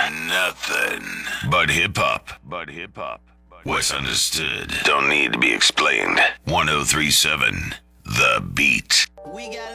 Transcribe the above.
Nothing but hip hop. What's understood don't need to be explained. 1037 The Beat. We got